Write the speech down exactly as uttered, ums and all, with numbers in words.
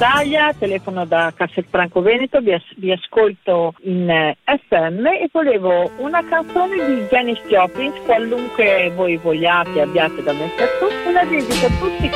Italia, telefono da Castelfranco Veneto, vi, as- vi ascolto in eh, F M e volevo una canzone di Janis Joplin, qualunque voi vogliate, abbiate da mettere su, una dedica a tutti